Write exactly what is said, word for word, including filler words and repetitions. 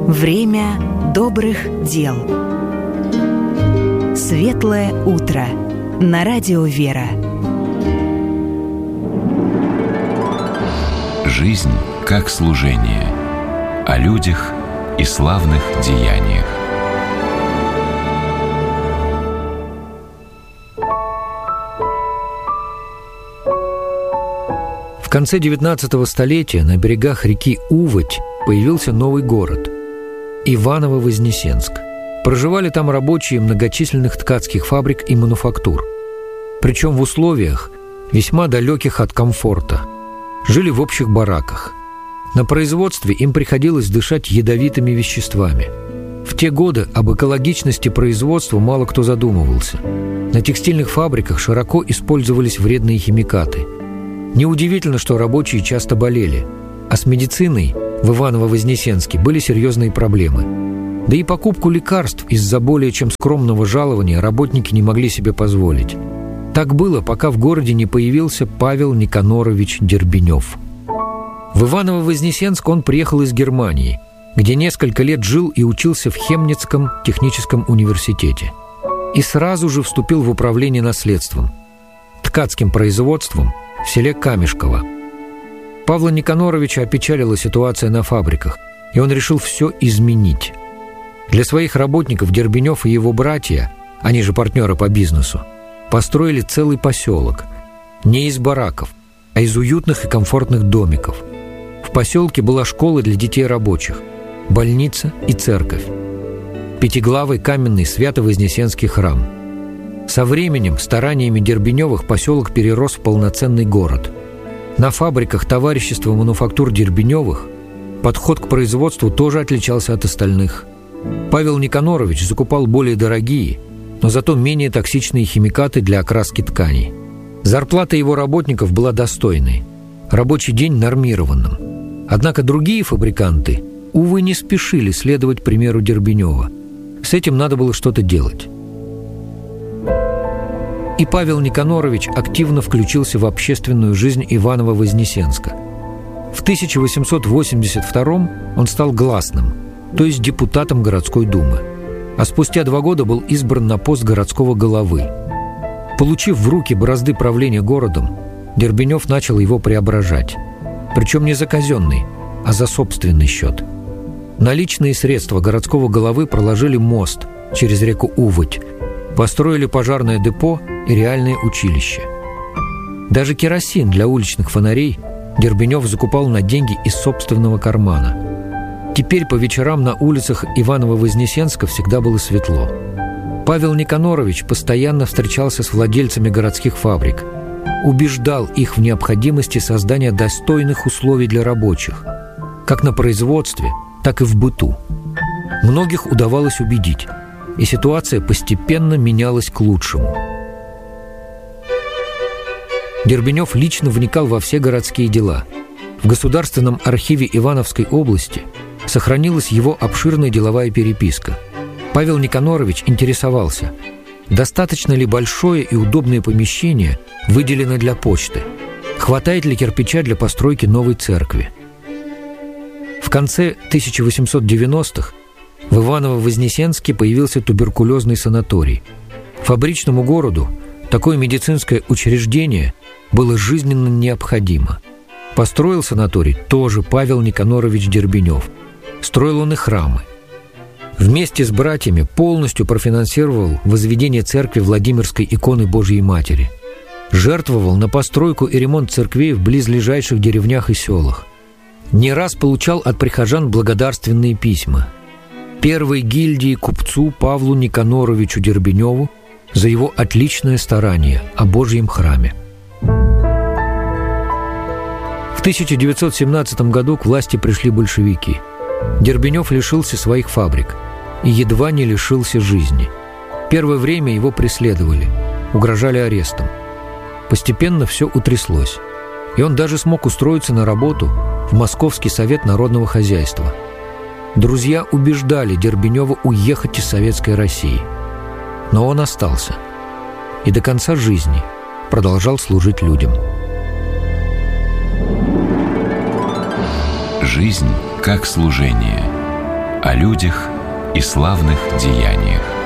Время добрых дел. Светлое утро. На радио «Вера». Жизнь как служение. О людях и славных деяниях. В конце девятнадцатого столетия на берегах реки Уводь появился новый город – Иваново-Вознесенск. Проживали там рабочие многочисленных ткацких фабрик и мануфактур. Причем в условиях, весьма далеких от комфорта. Жили в общих бараках. На производстве им приходилось дышать ядовитыми веществами. В те годы об экологичности производства мало кто задумывался. На текстильных фабриках широко использовались вредные химикаты. Неудивительно, что рабочие часто болели, а с медициной в Иваново-Вознесенске были серьезные проблемы. Да и покупку лекарств из-за более чем скромного жалования работники не могли себе позволить. Так было, пока в городе не появился Павел Никанорович Дербенев. В Иваново-Вознесенск он приехал из Германии, где несколько лет жил и учился в Хемницком техническом университете. И сразу же вступил в управление наследством, ткацким производством в селе Камешково. Павла Никаноровича опечалила ситуация на фабриках, и он решил все изменить. Для своих работников Дербенев и его братья, они же партнеры по бизнесу, построили целый поселок. Не из бараков, а из уютных и комфортных домиков. В поселке была школа для детей рабочих, больница и церковь. Пятиглавый каменный Свято-Вознесенский храм. Со временем, стараниями Дербеневых, поселок перерос в полноценный город. На фабриках товарищества мануфактур Дербеневых подход к производству тоже отличался от остальных. Павел Никанорович закупал более дорогие, но зато менее токсичные химикаты для окраски тканей. Зарплата его работников была достойной, рабочий день нормированным. Однако другие фабриканты, увы, не спешили следовать примеру Дербенева. С этим надо было что-то делать. И Павел Никанорович активно включился в общественную жизнь Иваново-Вознесенска. В тысяча восемьсот восемьдесят втором он стал гласным, то есть депутатом городской думы, а спустя два года был избран на пост городского головы. Получив в руки бразды правления городом, Дербенев начал его преображать. Причем не за казенный, а за собственный счет. Наличные средства городского головы проложили мост через реку Уводь, построили пожарное депо и реальное училище. Даже керосин для уличных фонарей Дербенев закупал на деньги из собственного кармана. Теперь по вечерам на улицах Иваново-Вознесенска всегда было светло. Павел Никанорович постоянно встречался с владельцами городских фабрик, убеждал их в необходимости создания достойных условий для рабочих, как на производстве, так и в быту. Многих удавалось убедить, и ситуация постепенно менялась к лучшему. Дербенев лично вникал во все городские дела. В Государственном архиве Ивановской области сохранилась его обширная деловая переписка. Павел Никанорович интересовался, достаточно ли большое и удобное помещение выделено для почты, хватает ли кирпича для постройки новой церкви. В конце тысяча восемьсот девяностых в Иваново-Вознесенске появился туберкулезный санаторий. Фабричному городу такое медицинское учреждение было жизненно необходимо. Построил санаторий тоже Павел Никанорович Дербенев. Строил он и храмы. Вместе с братьями полностью профинансировал возведение церкви Владимирской иконы Божьей Матери. Жертвовал на постройку и ремонт церквей в близлежащих деревнях и селах. Не раз получал от прихожан благодарственные письма. Первой гильдии купцу Павлу Никаноровичу Дербеневу за его отличное старание о Божьем храме. В тысяча девятьсот семнадцатом году к власти пришли большевики. Дербенев лишился своих фабрик и едва не лишился жизни. Первое время его преследовали, угрожали арестом. Постепенно все утряслось, и он даже смог устроиться на работу в Московский совет народного хозяйства. Друзья убеждали Дербенева уехать из Советской России. Но он остался и до конца жизни продолжал служить людям. Жизнь как служение. о людях и славных деяниях.